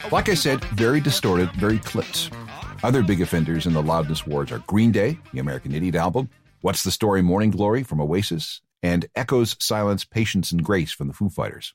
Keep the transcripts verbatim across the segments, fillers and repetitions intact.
Like I said, very distorted, very clipped. Other big offenders in the loudness wars are Green Day, the American Idiot album, What's the Story, Morning Glory from Oasis, and Echo's Silence, Patience and Grace from the Foo Fighters.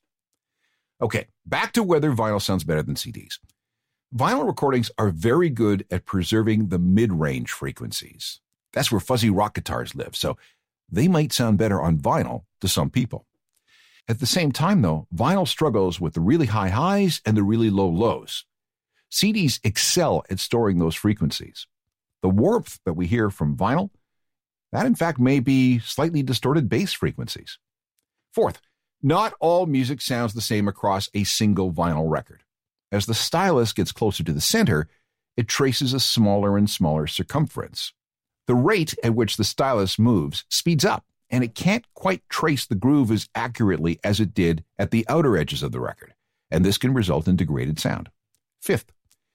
Okay, back to whether vinyl sounds better than C Ds. Vinyl recordings are very good at preserving the mid-range frequencies. That's where fuzzy rock guitars live, so they might sound better on vinyl to some people. At the same time, though, vinyl struggles with the really high highs and the really low lows. C Ds excel at storing those frequencies. The warmth that we hear from vinyl, that in fact may be slightly distorted bass frequencies. Fourth, not all music sounds the same across a single vinyl record. As the stylus gets closer to the center, it traces a smaller and smaller circumference. The rate at which the stylus moves speeds up, and it can't quite trace the groove as accurately as it did at the outer edges of the record, and this can result in degraded sound. Fifth,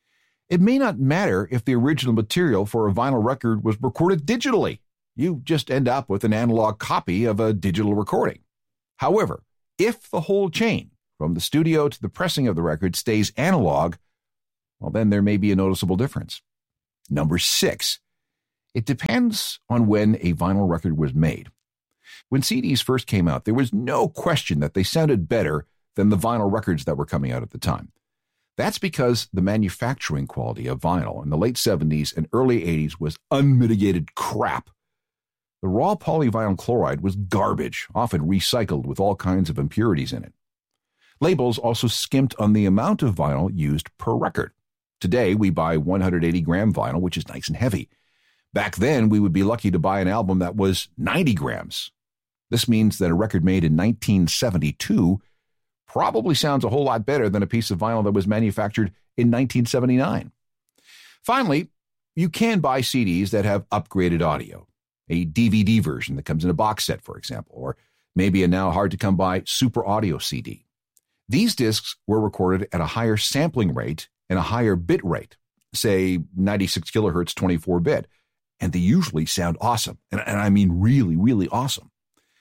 it may not matter if the original material for a vinyl record was recorded digitally. You just end up with an analog copy of a digital recording. However, if the whole chain, from the studio to the pressing of the record, stays analog, well, then there may be a noticeable difference. Number six, it depends on when a vinyl record was made. When C Ds first came out, there was no question that they sounded better than the vinyl records that were coming out at the time. That's because the manufacturing quality of vinyl in the late seventies and early eighties was unmitigated crap. The raw polyvinyl chloride was garbage, often recycled with all kinds of impurities in it. Labels also skimped on the amount of vinyl used per record. Today, we buy one hundred eighty gram vinyl, which is nice and heavy. Back then, we would be lucky to buy an album that was ninety grams. This means that a record made in nineteen seventy-two probably sounds a whole lot better than a piece of vinyl that was manufactured in nineteen seventy-nine. Finally, you can buy C Ds that have upgraded audio, a D V D version that comes in a box set, for example, or maybe a now hard-to-come-by super audio C D. These discs were recorded at a higher sampling rate and a higher bit rate, say ninety-six kilohertz twenty-four bit, and they usually sound awesome, and, and I mean really, really awesome.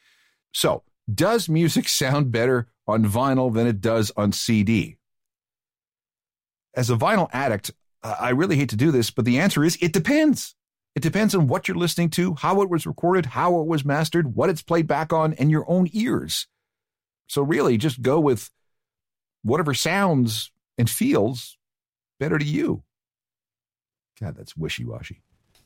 So, does music sound better on vinyl than it does on C D? As a vinyl addict, I really hate to do this, but the answer is it depends. It depends on what you're listening to, how it was recorded, how it was mastered, what it's played back on, and your own ears. So really, just go with whatever sounds and feels better to you. God, that's wishy-washy.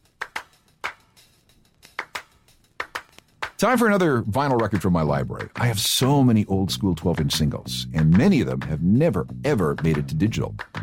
Time for another vinyl record from my library. I have so many old school twelve inch singles, and many of them have never, ever made it to digital.